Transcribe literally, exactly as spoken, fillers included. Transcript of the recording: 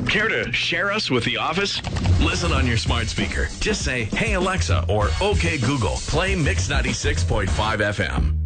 Care to share us with the office? Listen on your smart speaker. Just say, "Hey Alexa," or "Okay Google, play Mix ninety-six point five F M."